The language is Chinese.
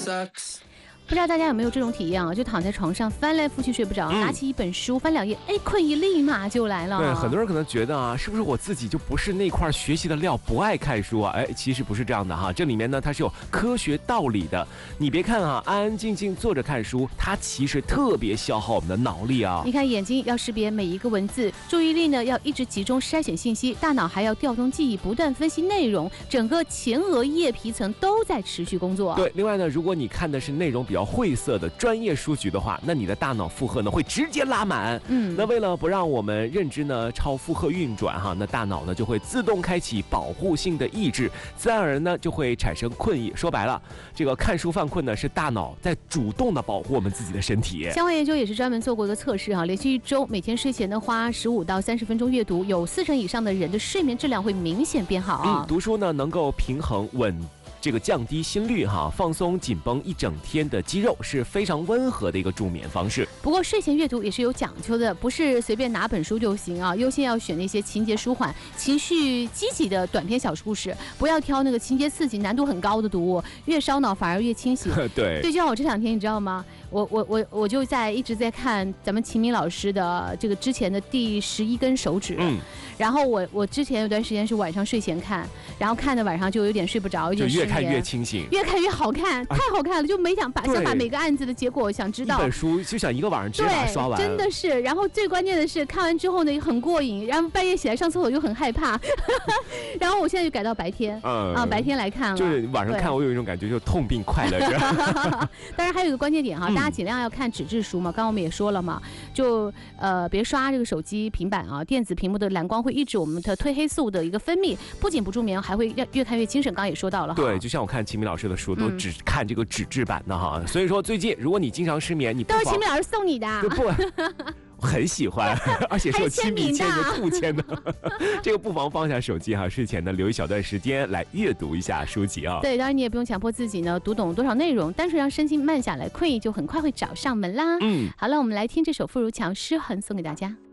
不知道大家有没有这种体验啊？就躺在床上翻来覆去睡不着，拿起一本书翻2页，哎，困意立马就来了。 对，很多人可能觉得啊，是不是我自己就不是那块学习的料，不爱看书啊？哎，其实不是这样的哈，这里面呢它是有科学道理的。你别看啊，安安静静坐着看书，它其实特别消耗我们的脑力啊。 你看，眼睛要识别每一个文字，注意力呢要一直集中筛选信息，大脑还要调动记忆，不断分析内容，整个前额叶皮层都在持续工作。 对，另外呢，如果你看的是内容比较晦涩的专业书籍的话，那你的大脑负荷呢会直接拉满。那为了不让我们认知呢超负荷运转哈，那大脑呢就会自动开启保护性的抑制，自然而然呢就会产生困意。说白了，这个看书犯困呢是大脑在主动的保护我们自己的身体。 相关研究也是专门做过一个测试哈，连续1周每天睡前呢花15到30分钟阅读，有40%以上的人的睡眠质量会明显变好啊。 读书呢能够平衡这个降低心率哈，放松紧绷一整天的肌肉，是非常温和的一个助眠方式。 不过睡前阅读也是有讲究的，不是随便拿本书就行啊，优先要选那些情节舒缓、情绪积极的短篇小故事，不要挑那个情节刺激、难度很高的读物，越烧脑反而越清醒。 对， 就像我这2天，你知道吗？我就一直在看咱们秦明老师的这个之前的第11根手指。然后我之前有段时间是晚上睡前看，然后看的晚上就有点睡不着，有点失眠， 就越看越清醒， 越看越好看，太好看了，就想把每个案子的结果想知道。 一本书就想一个晚上直接把它刷完， 真的是。然后最关键的是看完之后呢很过瘾，然后半夜起来上厕所就很害怕。然后我现在就改到白天，白天来看了。 就是晚上看，我有一种感觉，就痛并快乐着。 当然还有一个关键点哈，大家尽量要看纸质书嘛。刚刚我们也说了嘛，就别刷这个手机、平板啊，电子屏幕的蓝光会抑制我们的褪黑素的一个分泌，不仅不助眠，还会越看越精神。刚刚也说到了， 对，就像我看秦明老师的书，都只看这个纸质版的哈。所以说最近如果你经常失眠，你都是秦明老师送你的， 不。很喜欢，而且是有亲笔签的、兔签的。这个不妨放下手机哈，睡前呢留一小段时间来阅读一下书籍啊。 对，当然你也不用强迫自己呢读懂多少内容，单纯让身心慢下来，困意就很快会找上门啦。好了，我们来听这首傅如乔《失衡》送给大家。